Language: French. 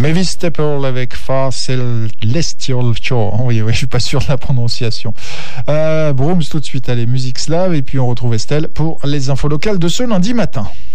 Mavis Staples avec Far Celestial Shore. Oui, je suis pas sûr de la prononciation. Brooms tout de suite, allez, musique slave, et puis on retrouve Estelle pour les infos locales de ce lundi matin.